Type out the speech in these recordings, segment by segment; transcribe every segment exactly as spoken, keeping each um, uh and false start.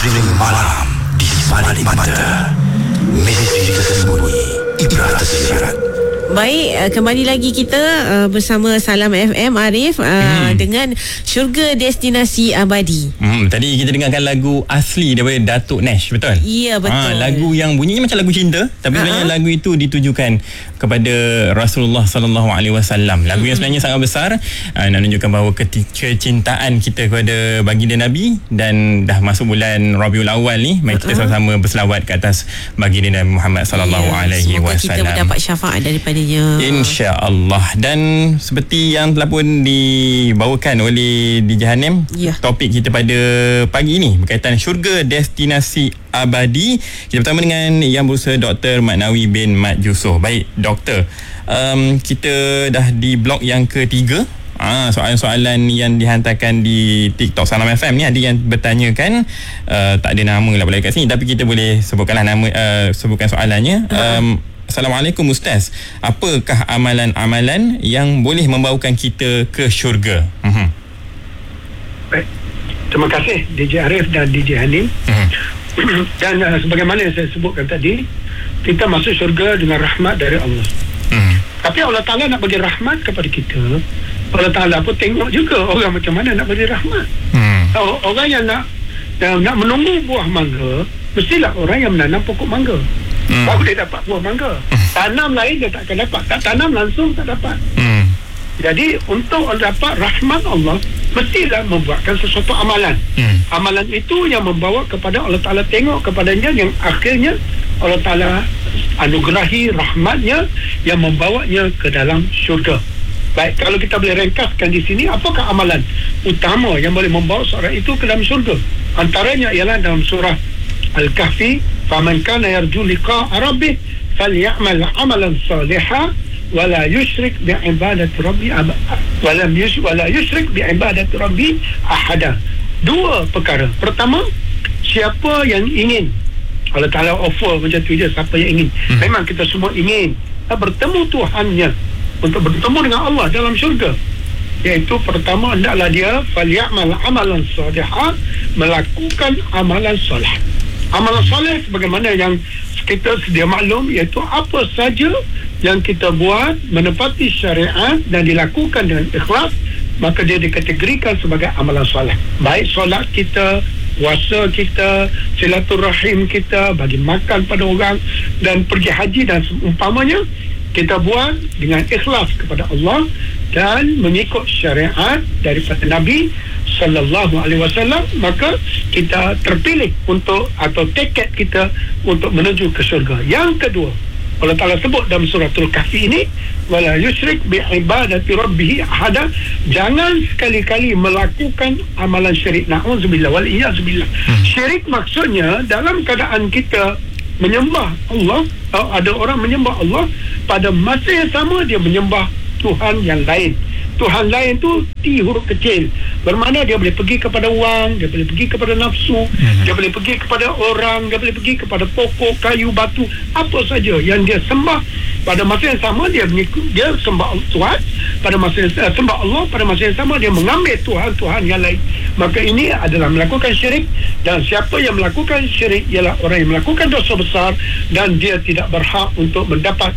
Misteri malam di balik mata. Misteri tersembunyi, ibrah tersirat. Baik, kembali lagi kita uh, bersama Salam F M Arif uh, hmm. dengan Syurga Destinasi Abadi. Hmm, tadi kita dengarkan lagu asli daripada Datuk Nash, betul? Ya, betul. Ha, lagu yang bunyinya macam lagu cinta, tapi uh-huh. sebenarnya lagu itu ditujukan kepada Rasulullah sallallahu alaihi wasallam. Lagu yang sebenarnya sangat besar, uh, nak menunjukkan bahawa kecintaan kita kepada baginda Nabi, dan dah masuk bulan Rabiul Awal ni, mari kita uh-huh. sama-sama berselawat ke atas baginda Nabi Muhammad sallallahu ya, alaihi wasallam. Semoga kita mendapat syafaat daripada InsyaAllah. Dan seperti yang telah pun dibawakan oleh D J Hanem, ya. Topik kita pada pagi ini berkaitan syurga destinasi abadi. Kita bersama dengan Yang Berusaha Doktor Maknawi bin Mat Yusof. Baik Doktor, um, kita dah di blok yang ketiga. Ah, soalan-soalan yang dihantarkan di TikTok Salam F M ni, ada yang bertanyakan, uh, tak ada nama lah boleh kat sini, tapi kita boleh sebutkanlah nama, uh, sebutkan soalannya. um, Assalamualaikum Ustaz, apakah amalan-amalan yang boleh membawakan kita ke syurga? Uh-huh. Baik, terima kasih D J Arif dan D J Hanim. uh-huh. Dan uh, sebagaimana yang saya sebutkan tadi, kita masuk syurga dengan rahmat dari Allah. uh-huh. Tapi Allah Ta'ala nak bagi rahmat kepada kita, Allah Ta'ala pun tengok juga orang macam mana nak bagi rahmat. uh-huh. Orang yang nak yang nak menunggu buah mangga, mestilah orang yang menanam pokok mangga. Hmm. Baru dia dapat buah mangga. Tanam lain dia tak akan dapat. Tak tanam langsung tak dapat. Hmm. Jadi untuk dapat rahmat Allah, mestilah membuatkan sesuatu amalan. Hmm. Amalan itu yang membawa kepada Allah Ta'ala tengok kepadanya, yang akhirnya Allah Ta'ala anugerahi rahmatnya yang membawanya ke dalam syurga. Baik, kalau kita boleh ringkaskan di sini, apakah amalan utama yang boleh membawa seorang itu ke dalam syurga? Antaranya ialah dalam surah Al-Kahfi, faman kana yarju liqa'a rabbih falyamal 'amalan salihan wa la yusyrik bi ibadati rabbi wa lam yusyrik wa la yusyrik bi ibadati rabbi ahada. Dua perkara. Pertama, siapa yang ingin, Allah Ta'ala offer macam tu je, siapa yang ingin. Hmm. Memang kita semua ingin bertemu Tuhannya, untuk bertemu dengan Allah dalam syurga. Iaitu pertama, hendaklah dia falyamal 'amalan salihan, melakukan amalan soleh. Amalan soleh sebagaimana yang kita sedia maklum, iaitu apa saja yang kita buat menepati syariat dan dilakukan dengan ikhlas, maka dia dikategorikan sebagai amalan soleh. Baik solat kita, puasa kita, silaturahim kita, bagi makan pada orang, dan pergi haji dan seumpamanya, kita buat dengan ikhlas kepada Allah dan mengikut syariat daripada Nabi sallallahu alaihi wasallam, maka kita terpilih untuk, atau tiket kita untuk menuju ke syurga. Yang kedua, Allah Ta'ala sebut dalam suratul Kahfi ini, wala yusyrik bi ibadati rabbih ahada, jangan sekali-kali melakukan amalan syirik. Na'udzubillah wal iyyazubillah. hmm. Syirik maksudnya dalam keadaan kita menyembah Allah, ada orang menyembah Allah, pada masa yang sama dia menyembah Tuhan yang lain. Tuhan lain tu T huruf kecil, bermakna dia boleh pergi kepada wang, dia boleh pergi kepada nafsu, hmm. dia boleh pergi kepada orang, dia boleh pergi kepada pokok, kayu, batu, apa saja yang dia sembah. Pada masa yang sama dia mengikut, dia sembah Tuhan, pada masa yang, uh, sembah Allah, pada masa yang sama dia mengambil Tuhan-Tuhan yang lain. Maka ini adalah melakukan syirik, dan siapa yang melakukan syirik ialah orang yang melakukan dosa besar, dan dia tidak berhak untuk mendapat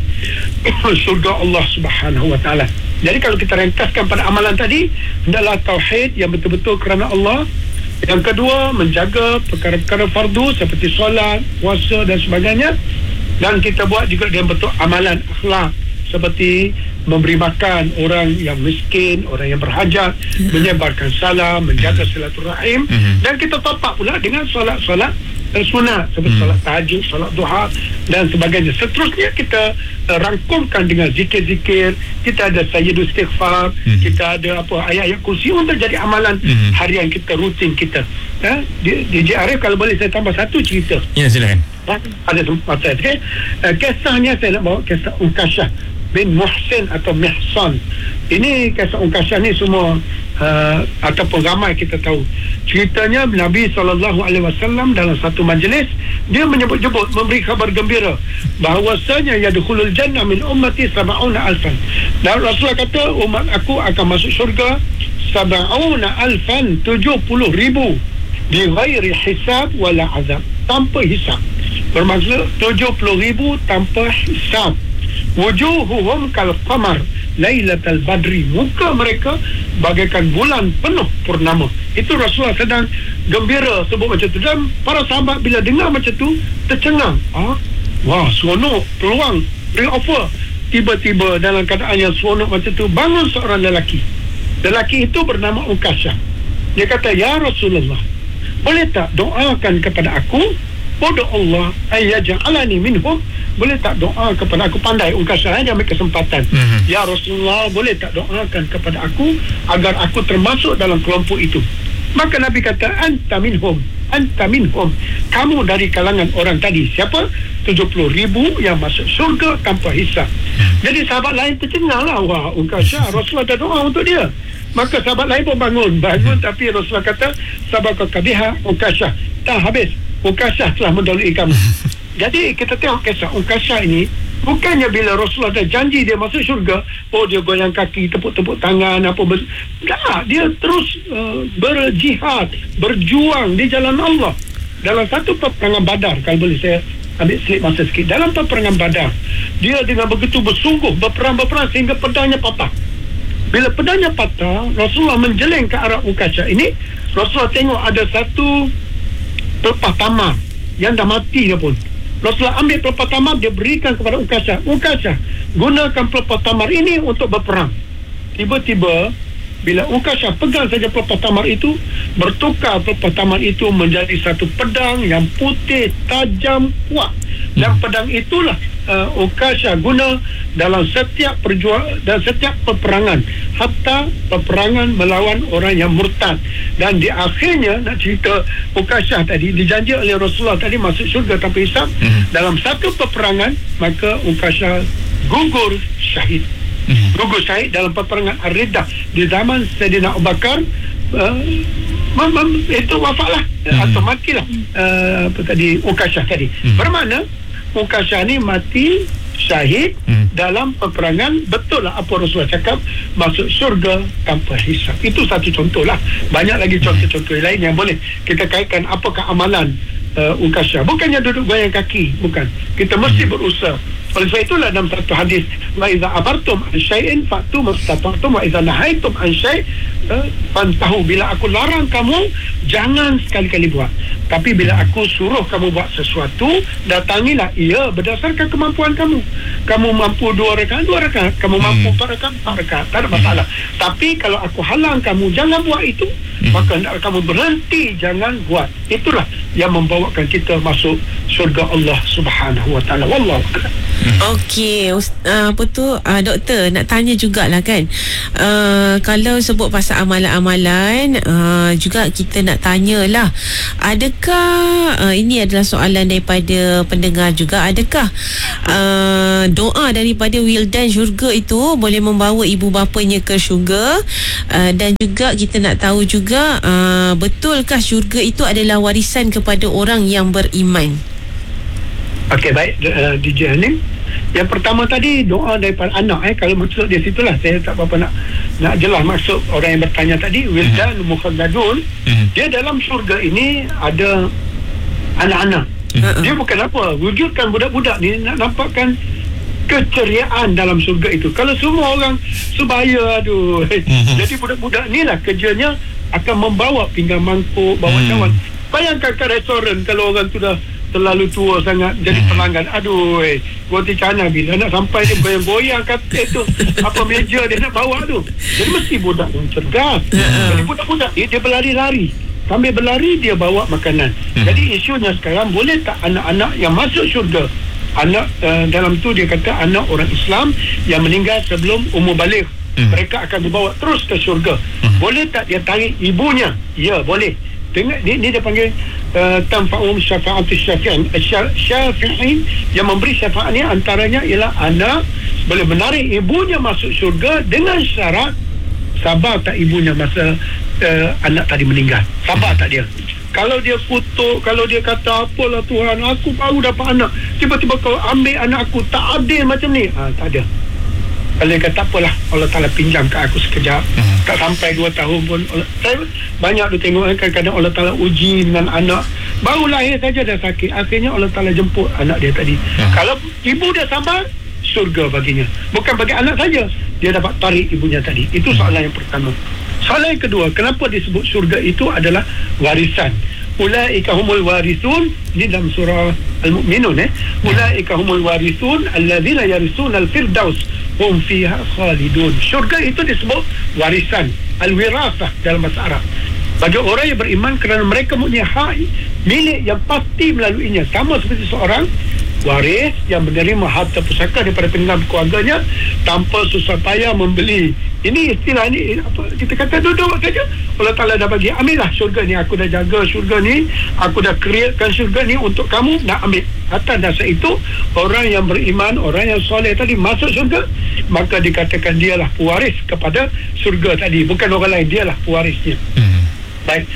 surga Allah Subhanahu wa taala. Jadi kalau kita ringkaskan pada amalan tadi, hendaklah tauhid yang betul-betul kerana Allah. Yang kedua, menjaga perkara-perkara fardu seperti solat, puasa dan sebagainya. Dan kita buat juga dengan bentuk amalan akhlak, seperti memberi makan orang yang miskin, orang yang berhajat, yeah. menyebarkan salam, menjaga silaturahim, mm-hmm. dan kita topak pula dengan solat-solat sunat seperti mm. solat tahajud, solat duha dan sebagainya. Seterusnya kita uh, rangkumkan dengan zikir-zikir. Kita ada sayyidul istighfar, mm. kita ada apa ayat-ayat kursi untuk jadi amalan mm. harian kita, rutin kita. Ha? D J Arif, kalau boleh saya tambah satu cerita. Ya, silakan. Ha? Ada sempat, okay? Uh, kisahnya saya nak bawa kisah Unkashah bin Muhsin atau Mihsan. Ini kisah Unkashah ni semua uh, ataupun ramai kita tahu. Ceritanya Nabi sallallahu alaihi wasallam dalam satu majlis, dia menyebut-nyebut, memberi khabar gembira bahawasanya yadkhulul jannah min ummati sab'una alfan. Dan Rasulullah kata umat aku akan masuk syurga sab'una alfan, tujuh puluh ribu. bi ghairi hisab wala azab, tanpa hisab. Bermaksud tujuh puluh ribu tanpa hisab. Wujuhuhum kal qamar lailatul badri, muka mereka bagaikan bulan penuh purnama. Itu Rasulullah sedang gembira sebut macam tu, dan para sahabat bila dengar macam tu tercengang. Ah, wah, seronok, peluang, beri offer. Tiba-tiba dalam keadaan yang seronok macam tu, bangun seorang lelaki. Lelaki itu bernama Ukashah. Dia kata, ya Rasulullah, boleh tak doakan kepada aku? Bodoh Allah ayyaj'alani minhum. Boleh tak doa kepada aku? Pandai Ukashah, dia ambil kesempatan. Mm-hmm. Ya Rasulullah, boleh tak doakan kepada aku agar aku termasuk dalam kelompok itu? Maka Nabi kata, anta minhum, anta minhum, kamu dari kalangan orang tadi. Siapa? tujuh puluh ribu yang masuk syurga tanpa hisab. Jadi sahabat lain tercengang lah. Wah, Ukashah, Rasulullah dah doa untuk dia. Maka sahabat lain pun bangun Bangun tapi Rasulullah kata, sabaka kabiha Ukashah, tak habis, Ukashah telah mendahului kamu. Jadi kita tengok kisah Ukashah ini, bukannya bila Rasulullah dah janji dia masuk syurga, oh dia goyang kaki, tepuk-tepuk tangan, apa ber... tak, dia terus uh, berjihad, berjuang di jalan Allah. Dalam satu peperangan Badar, kalau boleh saya ambil slip masa sikit, dalam peperangan Badar, dia dengan begitu bersungguh berperang-berperang sehingga pedangnya patah. Bila pedangnya patah, Rasulullah menjeleng ke arah Ukashah ini. Rasulullah tengok ada satu pelepah tamar yang dah mati dah pun. Rasulullah ambil pelepah tamar, dia berikan kepada Ukashah. Ukashah, gunakan pelepah tamar ini untuk berperang. Tiba-tiba bila Ukashah pegang saja pelepah tamar itu, bertukar pelepah tamar itu menjadi satu pedang yang putih, tajam, kuat. Dan pedang itulah uh, Ukashah guna dalam setiap perjuangan dan setiap peperangan, hatta peperangan melawan orang yang murtad. Dan di akhirnya, nak cerita Ukashah tadi, dijanji oleh Rasulullah tadi masuk syurga tanpa hisab. Mm-hmm. Dalam satu peperangan, maka Ukashah gugur syahid. Mm-hmm. Gugur syahid dalam peperangan Ar-Riddah di zaman Sayyidina Abu Bakar. Uh, mem- mem- itu wafatlah, mm-hmm. atau matilah uh, apa tadi Ukashah tadi. Mm-hmm. Bermakna Ukashah ni mati syahid hmm. dalam peperangan. Betul lah apa Rasulullah cakap, masuk syurga tanpa hisab. Itu satu contoh lah. Banyak lagi contoh-contoh lain yang boleh kita kaitkan apakah amalan uh, Ukashah. Bukannya duduk goyang kaki, bukan. Kita mesti berusaha. Oleh sebab itulah dalam satu hadis, wa iza amartum an syai'in fa'tu mastata'tum wa iza nahaitum an syai' fantahu. Bila aku larang kamu, jangan sekali-kali buat. Tapi bila aku suruh kamu buat sesuatu, datangilah ia berdasarkan kemampuan kamu. Kamu mampu dua rakaat, dua rakaat. Kamu mampu empat rakaat, empat rakaat. Tak ada masalah. Tapi kalau aku halang kamu, jangan buat itu, maka hendaklah kamu berhenti, jangan buat. Itulah yang membawakan kita masuk syurga Allah Subhanahu wa taala. Wallahu a'lam. Okey, uh, apa tu uh, doktor nak tanya jugalah kan, uh, kalau sebut pasal amalan-amalan, uh, juga kita nak tanyalah, adakah uh, ini adalah soalan daripada pendengar juga, adakah uh, doa daripada wildan syurga itu boleh membawa ibu bapanya ke syurga? Uh, dan juga kita nak tahu juga, uh, betulkah syurga itu adalah warisan kepada orang yang beriman? Okey, baik, uh, D J Hanim. Yang pertama tadi, doa daripada anak. eh Kalau maksud dia situlah, saya tak apa-apa nak nak jelas maksud orang yang bertanya tadi. Wildan uh-huh. mukhalladun, uh-huh. dia dalam syurga ini ada anak-anak. uh-huh. Dia bukan apa, wujudkan budak-budak ni nak nampakkan keceriaan dalam syurga itu. Kalau semua orang sebaya, aduh. uh-huh. Jadi budak-budak ni lah kerjanya akan membawa pinggan mangkuk, bawa uh-huh. cawan. Bayangkan kat restoran, kalau orang tu dah terlalu tua sangat jadi pelanggan, aduh, eh, roti canai bila nak sampai dia goyang-goyang kata tu apa meja dia nak bawa tu. Jadi mesti budak yang cergas. Jadi budak-budak dia, dia berlari-lari, sambil berlari dia bawa makanan. Jadi isunya sekarang, boleh tak anak-anak yang masuk syurga, anak uh, dalam tu dia kata anak orang Islam yang meninggal sebelum umur baligh, mereka akan dibawa terus ke syurga. Boleh tak dia tarik ibunya? Ya, boleh. Tengok, ni, ni dia panggil uh, tanfa'um syafa'atus syafi'in. Syafi'in yang memberi syafaat ni antaranya ialah anak boleh menarik ibunya masuk syurga dengan syarat sabar tak ibunya masa uh, anak tadi meninggal. Sabar tak dia? Kalau dia kutuk, kalau dia kata apalah Tuhan, aku baru dapat anak, tiba-tiba kau ambil anak aku, tak adil macam ni, ha, tak ada. Kalau dia kata apalah, Allah Ta'ala pinjam ke aku sekejap, hmm. tak sampai dua tahun pun. Saya banyak tu tengok kadang-kadang Allah Ta'ala uji dengan anak baru lahir saja dah sakit, akhirnya Allah Ta'ala jemput anak dia tadi. hmm. Kalau ibu dia sabar, syurga baginya. Bukan bagi anak saja, dia dapat tarik ibunya tadi. Itu soalan yang pertama. Soalan yang kedua, kenapa disebut syurga itu adalah warisan? Ulaika humul warisun, ini dalam surah Al-Mu'minun, eh ulaika humul warisun alladzina yarisuna al-firdaus hum fiha khalidun. Syurga itu disebut warisan, al-wirasah dalam bahasa Arab, bagi orang yang beriman, kerana mereka mempunyai hak milik yang pasti melaluinya, sama seperti seorang waris yang menerima harta pusaka daripada peninggalan keluarganya tanpa susah payah membeli. Ini istilah ni, apa kita kata, duduk saja Allah Ta'ala dah bagi, ambillah syurga ni, aku dah jaga syurga ni, aku dah createkan syurga ni untuk kamu, nak ambil. Atas dasar itu, orang yang beriman, orang yang soleh tadi masuk syurga, maka dikatakan dialah pewaris kepada syurga tadi, bukan orang lain, dialah pewarisnya. hmm. Baik.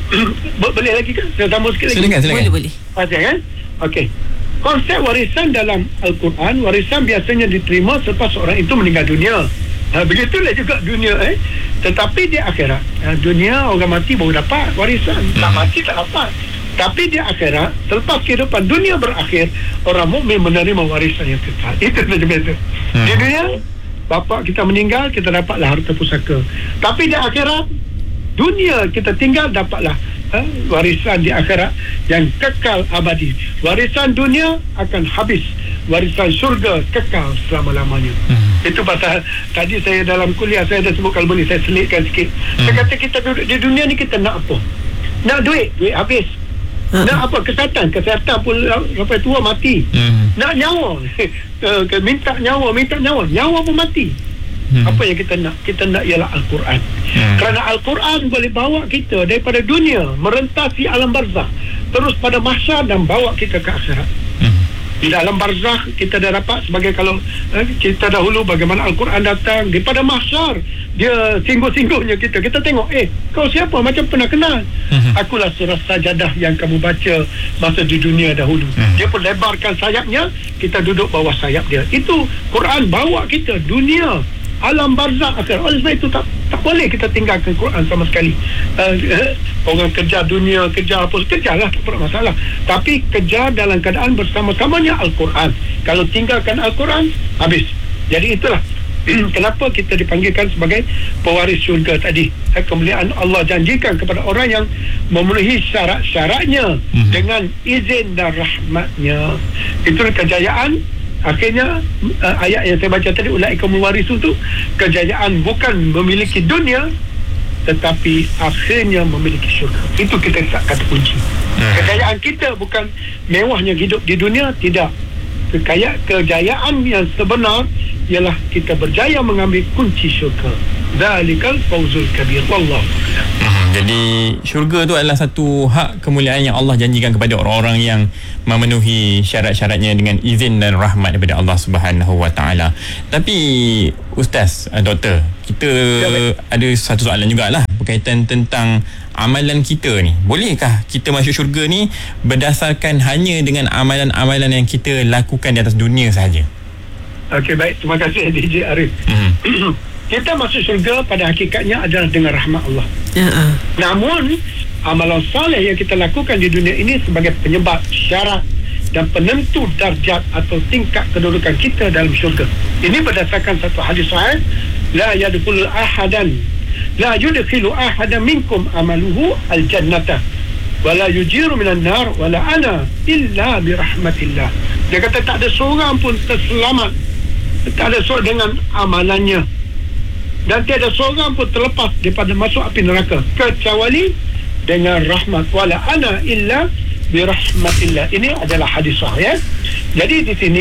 Boleh lagi kan? Saya tambah sikit lagi. Silakan, silakan. Boleh, boleh. Pasal kan? Okey. Konsep warisan dalam Al-Quran, warisan biasanya diterima selepas orang itu meninggal dunia. Ha, begitulah juga dunia, eh. Tetapi di akhirat, ha, dunia orang mati baru dapat warisan, hmm. tak mati tak dapat. Tapi di akhirat, selepas kehidupan dunia berakhir, orang mukmin menerima warisan yang kekal. Itu saja beza. hmm. Di dunia, bapa kita meninggal, kita dapatlah harta pusaka. Tapi di akhirat, dunia kita tinggal, dapatlah ha, warisan di akhirat yang kekal abadi. Warisan dunia akan habis, warisan syurga kekal selama-lamanya. hmm. Itu pasal tadi saya dalam kuliah saya dah sebut, kalau boleh saya selitkan sikit. hmm. Saya kata kita duduk di dunia ni, kita nak apa? Nak duit, duit habis. hmm. Nak apa? Kesihatan, kesihatan pun sampai tua mati. hmm. Nak nyawa, minta nyawa, minta nyawa, nyawa pun mati. Hmm. Apa yang kita nak? Kita nak ialah Al-Quran. hmm. Kerana Al-Quran boleh bawa kita daripada dunia, merentasi alam barzakh, terus pada mahsyar dan bawa kita ke akhirat. hmm. Di dalam barzakh kita dah dapat, sebagai kalau eh, kita dahulu bagaimana Al-Quran datang daripada mahsyar, dia singgung-singgungnya kita. Kita tengok, eh kau siapa? Macam pernah kenal. hmm. Akulah surah Sajadah yang kamu baca masa di dunia dahulu. hmm. Dia pun lebarkan sayapnya, kita duduk bawah sayap dia. Itu Quran bawa kita dunia, alam barzakh akhir. Oleh sebab itu tak tak boleh kita tinggalkan Quran sama sekali. Uh, orang kejar dunia, kejar apa, kejarlah, tak ada masalah. Tapi kejar dalam keadaan bersama-samanya Al-Quran. Kalau tinggalkan Al-Quran, habis. Jadi itulah kenapa kita dipanggilkan sebagai pewaris syurga tadi. Kemuliaan Allah janjikan kepada orang yang memenuhi syarat-syaratnya mm-hmm. dengan izin dan rahmatnya. Itulah kejayaan. Akhirnya uh, ayat yang saya baca tadi, ulaika muwarisun, tu kejayaan bukan memiliki dunia, tetapi akhirnya memiliki syurga. Itu kita kata kunci. hmm. Kejayaan kita bukan mewahnya hidup di dunia, tidak. Kekayaan, kejayaan yang sebenar ialah kita berjaya mengambil kunci syurga. Zalikal fawzul kabir. Wallahu hmm. Jadi syurga tu adalah satu hak kemuliaan yang Allah janjikan kepada orang-orang yang memenuhi syarat-syaratnya dengan izin dan rahmat daripada Allah Subhanahu Wa Taala. Tapi Ustaz, doktor, kita ya, ada satu soalan jugalah berkaitan tentang amalan kita ni. Bolehkah kita masuk syurga ni berdasarkan hanya dengan amalan-amalan yang kita lakukan di atas dunia sahaja? Okey, baik. Terima kasih D J Arif. Mm-hmm. Kita masuk syurga pada hakikatnya adalah dengan rahmat Allah. Uh-uh. Namun amalan soleh yang kita lakukan di dunia ini sebagai penyebab, syarat dan penentu darjat atau tingkat kedudukan kita dalam syurga. Ini berdasarkan satu hadis sahih, la yadkhulu ahadan la yudkhilu ahadan minkum amaluhu al-jannata wala yujiru minan nar wala ana illa bi rahmatillah. Dia kata tak ada seorang pun terselamat, tak ada seorang dengan amalannya, dan tiada seorang pun terlepas daripada masuk api neraka kecuali dengan rahmat. Wala ana illa bi rahmatillah. Ini adalah hadis sahih, ya? Jadi di sini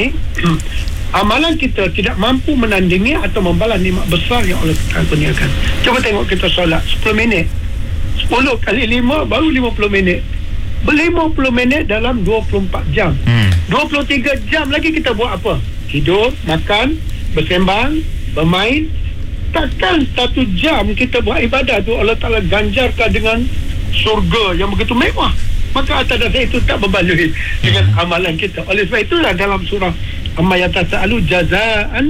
amalan kita tidak mampu menandingi atau membalas nikmat besar yang Allah kurniakan. Cuba tengok kita solat sepuluh minit, sepuluh kali lima baru lima puluh minit, lima puluh minit dalam dua puluh empat jam. hmm. dua puluh tiga jam lagi kita buat apa? Hidup, makan, bersembang, bermain. Takkan satu jam kita buat ibadah tu Allah Ta'ala ganjarkan dengan surga yang begitu mewah. Maka atas dasar itu tak berbaloi dengan amalan kita. Oleh sebab itulah dalam surah Amma yatasa'alu jazaan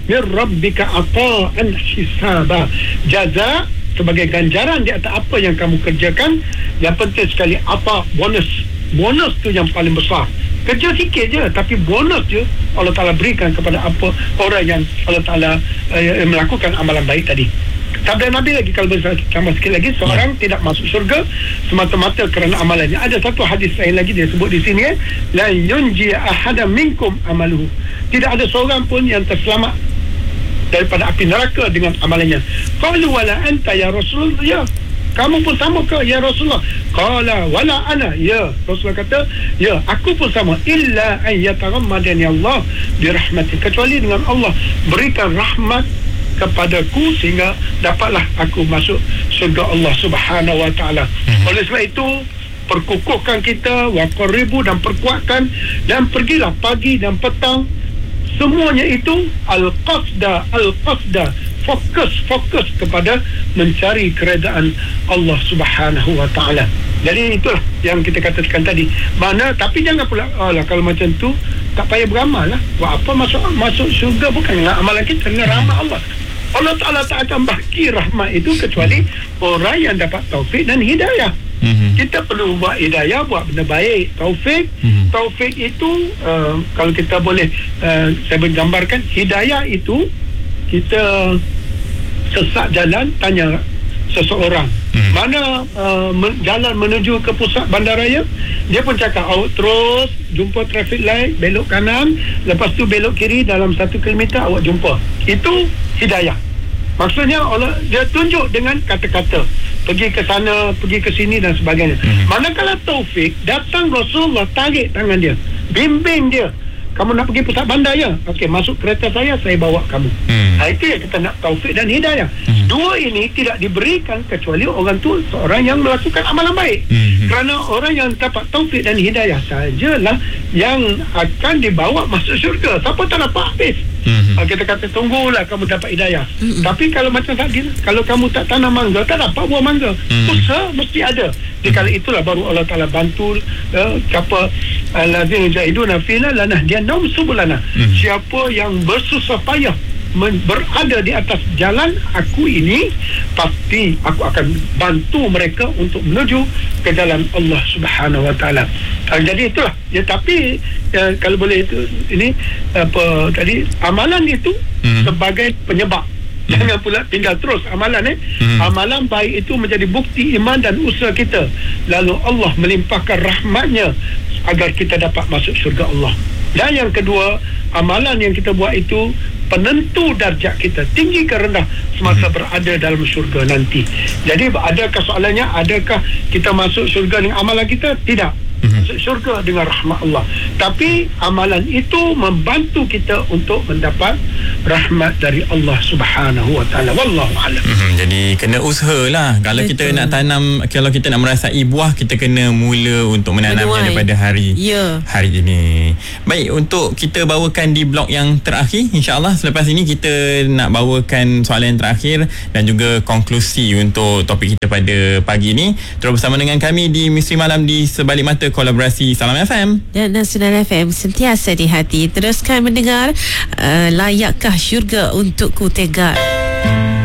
mir rabbika ata'an hisaba. Jaza sebagai ganjaran di atas apa yang kamu kerjakan. Yang penting sekali apa bonus. Bonus tu yang paling besar. Kerja sikit je tapi bonus je Allah Ta'ala berikan kepada apa orang yang Allah Ta'ala uh, melakukan amalan baik tadi. Sabda Nabi lagi, kalau boleh tambah sikit lagi, seorang ya. tidak masuk syurga semata-mata kerana amalannya. Ada satu hadis lain lagi dia sebut di sini, eh, la yunji ahada minkum amaluhu. Tidak ada seorang pun yang terselamat daripada api neraka dengan amalannya. Qalu wala anta ya Rasulullah, ya kamu pun sama ke ya Rasulullah? Qala wala ana, ya Rasulullah kata, ya aku pun sama. Illa an yatarammadani Allah birahmati, kecuali dengan Allah berikan rahmat kepadaku sehingga dapatlah aku masuk surga Allah Subhanahu wa taala. Hmm. Oleh sebab itu perkukuhkan kita, waqaribu, dan perkuatkan, dan pergilah pagi dan petang, semuanya itu al-qasda al-qasda fokus fokus kepada mencari keredaan Allah Subhanahu wa taala. Jadi itulah yang kita katakan tadi. Mana tapi jangan pula alah kalau macam tu tak payah beramal lah. Buat apa masuk masuk syurga bukan dengan amalan kita, dengan rahmat Allah. Allah Ta'ala tak akan bagi rahmat itu kecuali orang yang dapat taufik dan hidayah. Mm-hmm. Kita perlu buat hidayah, buat benda baik. Taufik, mm-hmm. taufik itu uh, kalau kita boleh uh, saya menggambarkan, hidayah itu kita sesat jalan, tanya seseorang mm-hmm. mana uh, men- jalan menuju ke pusat bandaraya, dia pun cakap awak terus jumpa traffic light, belok kanan, lepas tu belok kiri, dalam satu kilometer awak jumpa. Itu hidayah. Maksudnya Allah dia tunjuk dengan kata-kata, pergi ke sana, pergi ke sini dan sebagainya. Hmm. Manakala taufik, datang Rasulullah tarik tangan dia, bimbing dia. Kamu nak pergi pusat bandar ya? Okey, masuk kereta saya, saya bawa kamu. Hmm. Ha, itu yang kita nak, taufik dan hidayah. Hmm. Dua ini tidak diberikan kecuali orang tu seorang yang melakukan amalan baik. Hmm. Kerana orang yang dapat taufik dan hidayah sajalah yang akan dibawa masuk syurga. Siapa tak dapat habis. Hmm. Ha, kita kata tunggulah kamu dapat hidayah. Hmm. Tapi kalau macam tadi, kalau kamu tak tanam mangga, tak dapat buah mangga. Hmm. Usaha mesti ada. Di kala itulah baru Allah Ta'ala bantu uh, siapa allazina jahiduna fina lanahdiyannahum subulana. Hmm. Siapa yang bersusah payah men- berada di atas jalan aku ini, pasti aku akan bantu mereka untuk menuju ke jalan Allah Subhanahu wa taala. Uh, jadi itulah ya, tapi uh, kalau boleh itu ini apa tadi, amalan itu hmm. sebagai penyebab. Jangan pula tinggal terus amalan eh. Hmm. Amalan baik itu menjadi bukti iman dan usaha kita. Lalu Allah melimpahkan rahmatnya agar kita dapat masuk syurga Allah. Dan yang kedua, amalan yang kita buat itu penentu darjat kita, tinggi ke rendah semasa hmm. berada dalam syurga nanti. Jadi adakah soalannya, adakah kita masuk syurga dengan amalan kita? Tidak. Masuk syurga dengan rahmat Allah. Tapi amalan itu membantu kita untuk mendapat rahmat dari Allah Subhanahu wa taala. Wallahu a'lam. Hmm, jadi kena usahalah. Kalau Betul. kita nak tanam, kalau kita nak merasai buah, kita kena mula untuk menanamnya daripada hari yeah. hari ini. Baik, untuk kita bawakan di blok yang terakhir, insya-Allah selepas ini kita nak bawakan soalan yang terakhir dan juga konklusi untuk topik kita pada pagi ini. Terus bersama dengan kami di Misteri Malam di Sebalik Mata, kolaborasi Salam F M dan Nasional F M, sentiasa di hati. Teruskan mendengar uh, Layakkah Syurga Untukku Tegak.